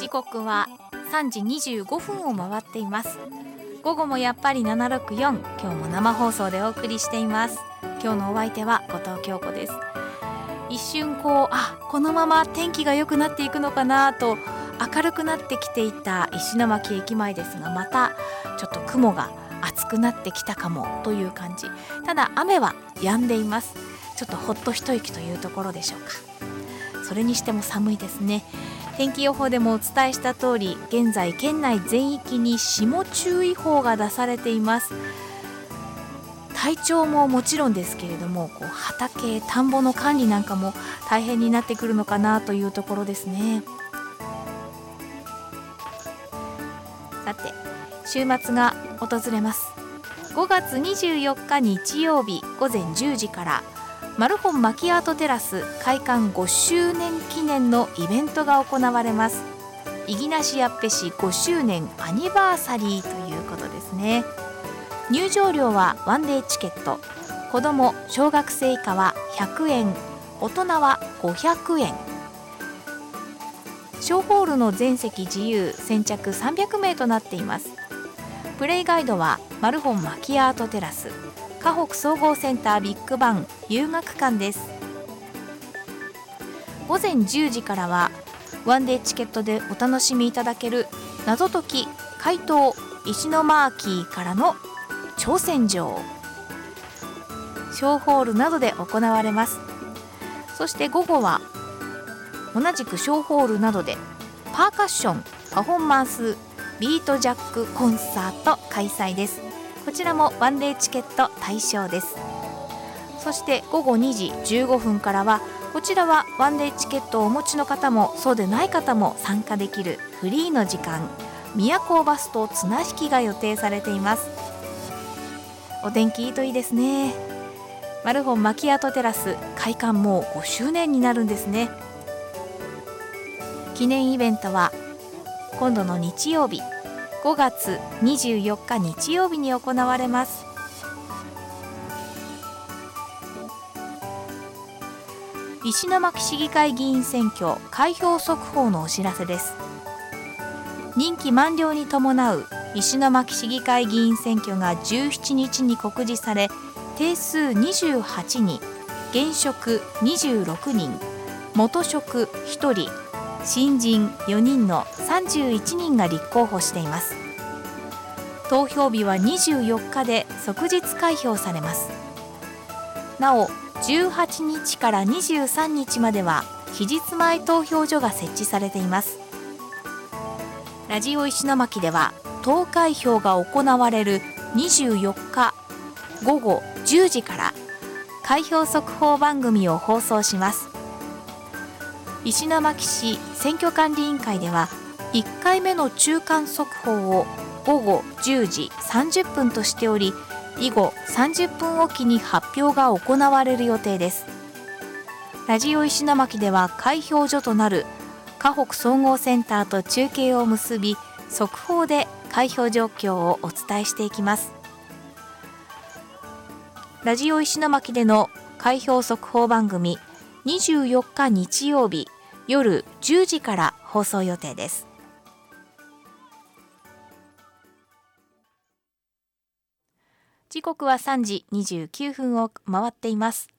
時刻は3時25分を回っています。午後もやっぱり764、今日も生放送でお送りしています。今日のお相手は後藤京子です。一瞬このまま天気が良くなっていくのかなと明るくなってきていた石巻駅前ですが、またちょっと雲が厚くなってきたかもという感じ。ただ雨は止んでいます。ちょっとほっと一息というところでしょうか。それにしても寒いですね。天気予報でもお伝えした通り、現在県内全域に霜注意報が出されています。体調ももちろんですけれども、畑田んぼの管理なんかも大変になってくるのかなというところですね。さて、週末が訪れます。5月24日日曜日午前10時からマルホンマキアートテラス開館5周年記念のイベントが行われます。イギナシアッペ市5周年アニバーサリーということですね。入場料はワンデーチケット、子ども小学生以下は100円、大人は500円。小ホールの全席自由、先着300名となっています。プレイガイドはマルホンマキアートテラス河北総合センタービッグバン遊学館です。午前10時からはワンデーチケットでお楽しみいただける謎解き怪盗石巻からの挑戦状、小ホールなどで行われます。そして午後は同じく小ホールなどでパーカッションパフォーマンスビートジャックコンサート開催です。こちらもワンデーチケット対象です。そして午後2時15分からは、こちらはワンデーチケットをお持ちの方もそうでない方も参加できるフリーの時間、宮古バスと綱引きが予定されています。お天気いいといいですね。マルホンマキアートテラス開館もう5周年になるんですね。記念イベントは今度の日曜日5月24日日曜日に行われます。石巻市議会議員選挙開票速報のお知らせです。任期満了に伴う石巻市議会議員選挙が17日に告示され、定数28に現職26人、元職1人、新人4人の31人が立候補しています。投票日は24日で即日開票されます。なお18日から23日までは期日前投票所が設置されています。ラジオ石巻では投開票が行われる24日午後10時から開票速報番組を放送します。石巻市選挙管理委員会では1回目の中間速報を午後10時30分としており、以後30分おきに発表が行われる予定です。ラジオ石巻では開票所となる河北総合センターと中継を結び、速報で開票状況をお伝えしていきます。ラジオ石巻での開票速報番組、24日日曜日夜10時から放送予定です。時刻は3時29分を回っています。